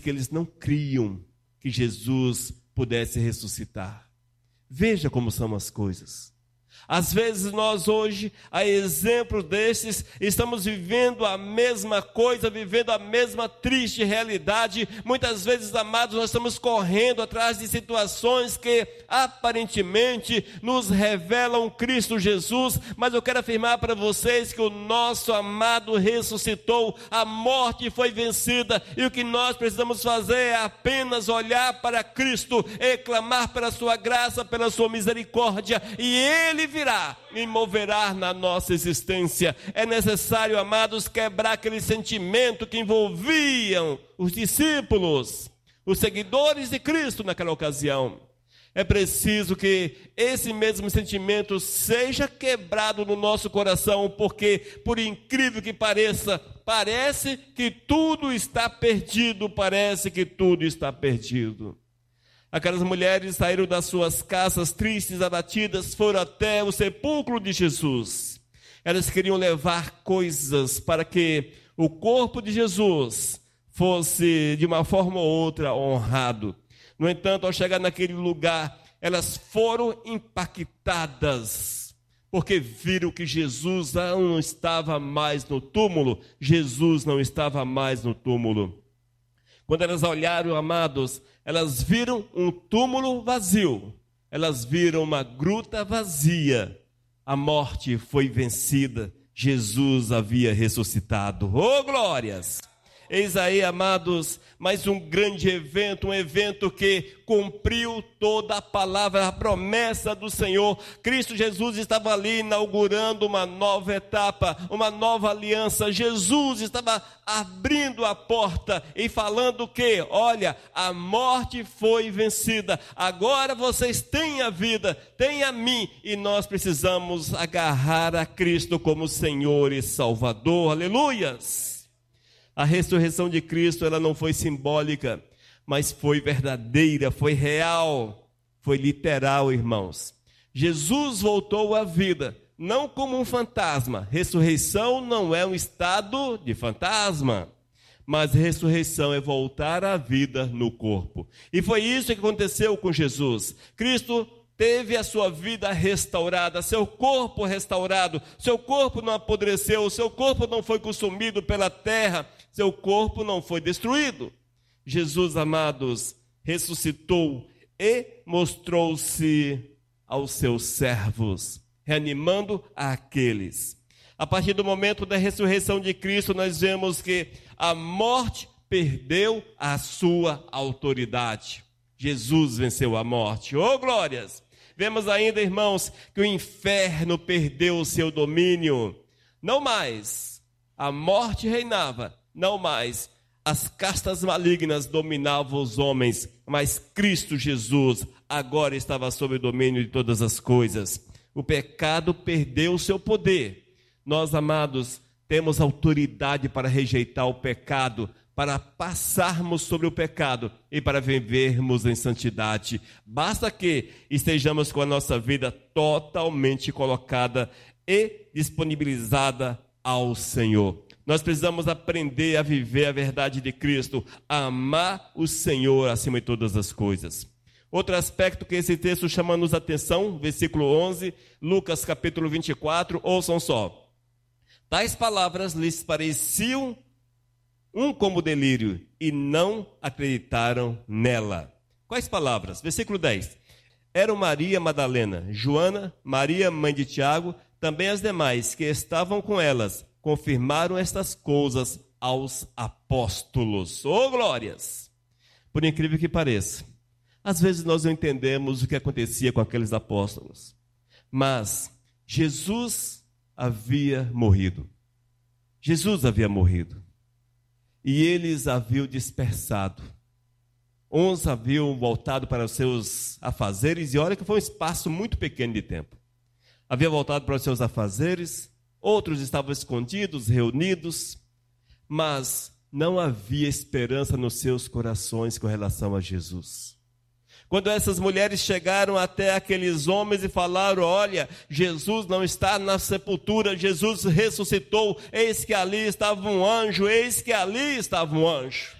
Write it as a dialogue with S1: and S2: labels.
S1: que eles não criam que Jesus pudesse ressuscitar. Veja como são as coisas. Às vezes nós hoje, a exemplo desses, estamos vivendo a mesma coisa, vivendo a mesma triste realidade. Muitas vezes, amados, nós estamos correndo atrás de situações que aparentemente nos revelam Cristo Jesus, mas eu quero afirmar para vocês que o nosso amado ressuscitou, a morte foi vencida, e o que nós precisamos fazer é apenas olhar para Cristo e clamar pela sua graça, pela sua misericórdia, e Ele virá e moverá na nossa existência. É necessário, amados, quebrar aquele sentimento que envolviam os discípulos, os seguidores de Cristo naquela ocasião. É preciso que esse mesmo sentimento seja quebrado no nosso coração, porque, por incrível que pareça, parece que tudo está perdido, parece que tudo está perdido. Aquelas mulheres saíram das suas casas tristes, abatidas, foram até o sepulcro de Jesus. Elas queriam levar coisas para que o corpo de Jesus fosse, de uma forma ou outra, honrado. No entanto, ao chegar naquele lugar, elas foram impactadas, porque viram que Jesus não estava mais no túmulo. Jesus não estava mais no túmulo. Quando elas olharam, amados, elas viram um túmulo vazio, elas viram uma gruta vazia. A morte foi vencida, Jesus havia ressuscitado. Oh, glórias! Eis aí, amados, mais um grande evento, um evento que cumpriu toda a palavra, a promessa do Senhor. Cristo Jesus estava ali inaugurando uma nova etapa, uma nova aliança. Jesus estava abrindo a porta e falando que, olha, a morte foi vencida. Agora vocês têm a vida, têm a mim, e nós precisamos agarrar a Cristo como Senhor e Salvador. Aleluias! A ressurreição de Cristo, ela não foi simbólica, mas foi verdadeira, foi real, foi literal, irmãos. Jesus voltou à vida, não como um fantasma. Ressurreição não é um estado de fantasma, mas ressurreição é voltar à vida no corpo. E foi isso que aconteceu com Jesus. Cristo teve a sua vida restaurada, seu corpo restaurado, seu corpo não apodreceu, seu corpo não foi consumido pela terra, seu corpo não foi destruído. Jesus, amados, ressuscitou e mostrou-se aos seus servos, reanimando aqueles. A partir do momento da ressurreição de Cristo, nós vemos que a morte perdeu a sua autoridade. Jesus venceu a morte. Oh, glórias! Vemos ainda, irmãos, que o inferno perdeu o seu domínio. Não mais a morte reinava, não mais as castas malignas dominavam os homens, mas Cristo Jesus agora estava sob o domínio de todas as coisas. O pecado perdeu o seu poder. Nós, amados, temos autoridade para rejeitar o pecado, para passarmos sobre o pecado e para vivermos em santidade. Basta que estejamos com a nossa vida totalmente colocada e disponibilizada ao Senhor. Nós precisamos aprender a viver a verdade de Cristo, a amar o Senhor acima de todas as coisas. Outro aspecto que esse texto chama-nos a atenção, versículo 11, Lucas capítulo 24, ouçam só. Tais palavras lhes pareciam como delírio, e não acreditaram nela. Quais palavras? Versículo 10. Eram Maria Madalena, Joana, Maria, mãe de Tiago, também as demais que estavam com elas, confirmaram estas coisas aos apóstolos. Oh, glórias! Por incrível que pareça, às vezes nós não entendemos o que acontecia com aqueles apóstolos, mas Jesus havia morrido. Jesus havia morrido. E eles haviam dispersado. Uns haviam voltado para os seus afazeres, e olha que foi um espaço muito pequeno de tempo. Haviam voltado para os seus afazeres, outros estavam escondidos, reunidos, mas não havia esperança nos seus corações com relação a Jesus. Quando essas mulheres chegaram até aqueles homens e falaram, olha, Jesus não está na sepultura, Jesus ressuscitou, eis que ali estava um anjo, eis que ali estava um anjo.